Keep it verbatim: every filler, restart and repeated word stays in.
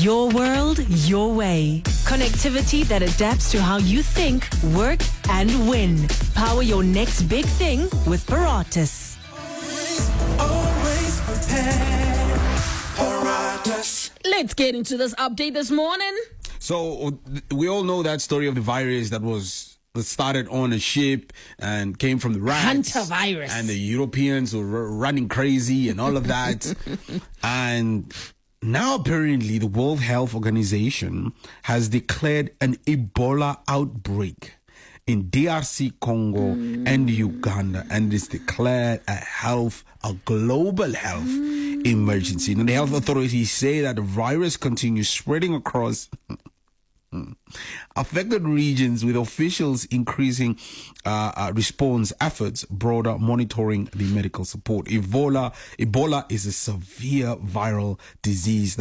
Your world, your way. Connectivity that adapts to how you think, work, and win. Power your next big thing with Paratus. Always prepared. Paratus. Let's get into this update this morning. So we all know that story of the virus that was that started on a ship and came from the rats. Hunter virus. And the Europeans were r- running crazy and all of that. And now apparently the World Health Organization has declared an Ebola outbreak in D R C Congo mm. and Uganda, and it's declared a health, a global health mm. emergency. And the health authorities say that the virus continues spreading across affected regions, with officials increasing uh, uh, response efforts, broader monitoring the medical support. Ebola, Ebola is a severe viral disease